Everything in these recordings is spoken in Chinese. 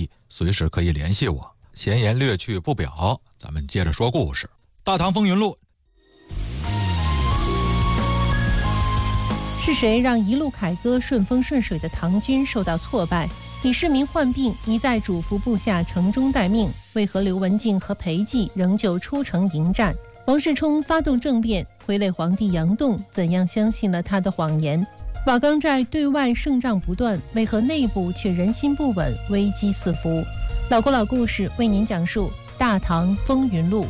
议，随时可以联系我。闲言略去不表，咱们接着说故事。大唐风云录。 是谁让一路凯歌、顺风顺水的唐军受到挫败？李世民患病，一再嘱咐部下城中待命，为何刘文静和裴寂仍旧出城迎战？王世充发动政变，傀儡皇帝杨栋怎样相信了他的谎言？瓦岗寨对外胜仗不断，为何内部却人心不稳，危机四伏？老国老故事为您讲述《大唐风云录》。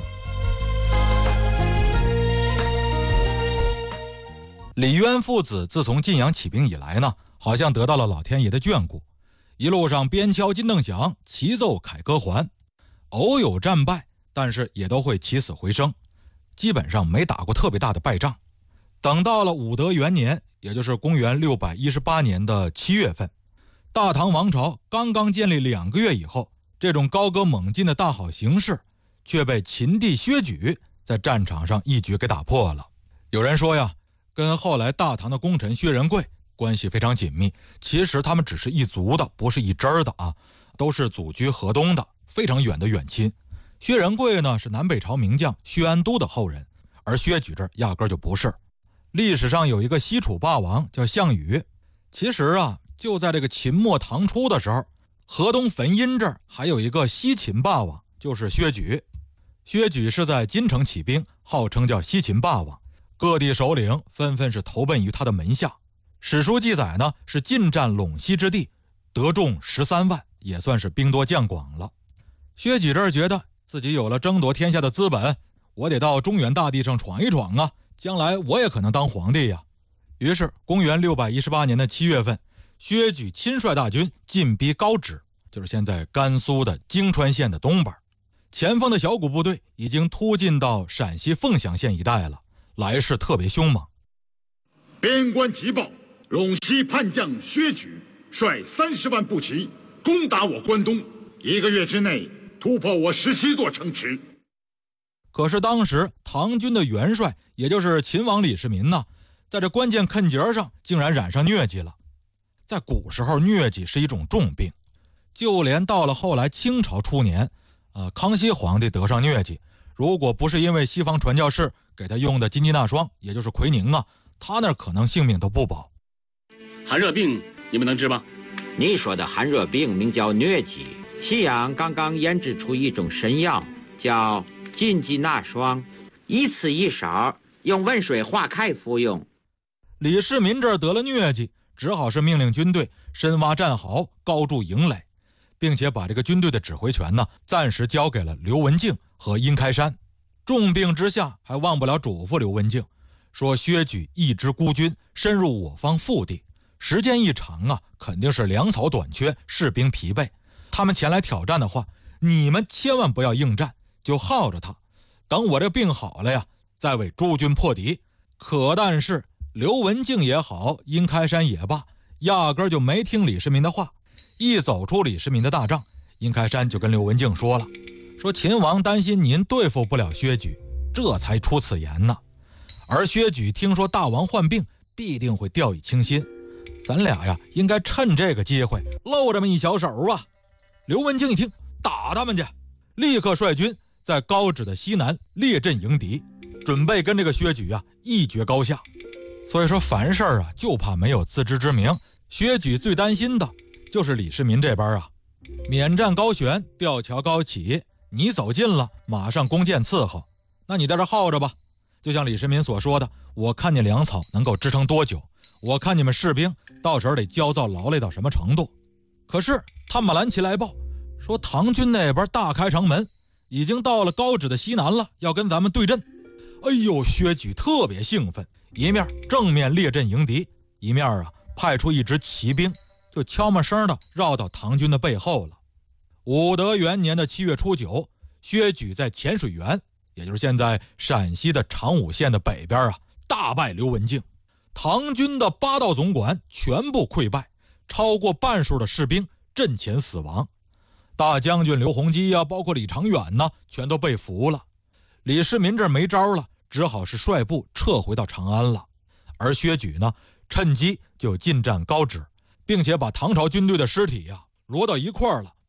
李渊父子自从晋阳起兵以来呢，好像得到了老天爷的眷顾，一路上边敲金凳响，齐奏凯歌还，偶有战败，但是也都会起死回生，基本上没打过特别大的败仗。等到了武德元年，也就是公元618年的7月份，大唐王朝刚刚建立2个月以后，这种高歌猛进的大好形势却被秦帝薛举在战场上一举给打破了。有人说呀，跟后来大唐的功臣薛仁贵关系非常紧密，其实他们只是一族的，不是一支儿的啊，都是祖居河东的，非常远的远亲。薛仁贵呢是南北朝名将薛安都的后人，而薛举这压根就不是。历史上有一个西楚霸王叫项羽，其实啊就在这个秦末唐初的时候，河东汾阴这儿还有一个西秦霸王，就是薛举。薛举是在金城起兵，号称叫西秦霸王，各地首领纷纷是投奔于他的门下。史书记载呢，是进占陇西之地，得众13万，也算是兵多将广了。薛举这儿觉得自己有了争夺天下的资本，我得到中原大地上闯一闯啊，将来我也可能当皇帝呀。于是公元618年的7月份，薛举亲率大军进逼高脂，就是现在甘肃的泾川县的东边，前锋的小股部队已经突进到陕西凤翔县一带了，来势特别凶猛。 边关急报，陇西叛将薛举率30万步骑攻打我关东，1个月之内突破我17座城池。 可是当时唐军的元帅，也就是秦王李世民呢，在这关键坎节上竟然染上疟疾了。在古时候，疟疾是一种重病，就连到了后来清朝初年，康熙皇帝得上疟疾，如果不是因为西方传教士给他用的金鸡纳霜，也就是奎宁啊，他那可能性命都不保。 寒热病你们能治吗？ 你说的寒热病名叫疟疾，西洋刚刚研制出一种神药，叫金鸡纳霜，一次1勺，用温水化开服用。 李世民这儿得了疟疾，只好是命令军队深挖战壕，高筑营垒，并且把这个军队的指挥权呢，暂时交给了刘文静和殷开山。重病之下，还忘不了嘱咐刘文静，说薛举一支孤军深入我方腹地，时间一长啊，肯定是粮草短缺，士兵疲惫。他们前来挑战的话，你们千万不要应战，就耗着他，等我这病好了呀，再为诸军破敌。可但是刘文静也好，殷开山也罢，压根就没听李世民的话。一走出李世民的大帐，殷开山就跟刘文静说了，说秦王担心您对付不了薛举，这才出此言呢。而薛举听说大王患病，必定会掉以轻心，咱俩呀应该趁这个机会露这么一小手啊。刘文静一听，打他们去，立刻率军在高脂的西南列阵迎敌，准备跟这个薛举啊一决高下。所以说凡事啊就怕没有自知之明，薛举最担心的就是李世民这边啊，免战高悬，吊桥高起，你走近了马上弓箭伺候，那你在这耗着吧。就像李世民所说的，我看你粮草能够支撑多久，我看你们士兵到时候得焦躁劳累到什么程度。可是探马兰奇来报说，唐军那边大开城门，已经到了高脂的西南了，要跟咱们对阵。哎呦，薛举特别兴奋，一面正面列阵迎敌，一面啊派出一支骑兵，就悄没声的绕到唐军的背后了。武德元年的7月初9，薛举在浅水园，也就是现在陕西的长武县的北边啊，大败刘文静。唐军的8道总管全部溃败，超过半数的士兵阵前死亡。大将军刘洪基啊，包括李长远呢，全都被俘了。李世民这没招了，只好是率部撤回到长安了。而薛举呢，趁机就进占高脂，并且把唐朝军队的尸体摞到一块了，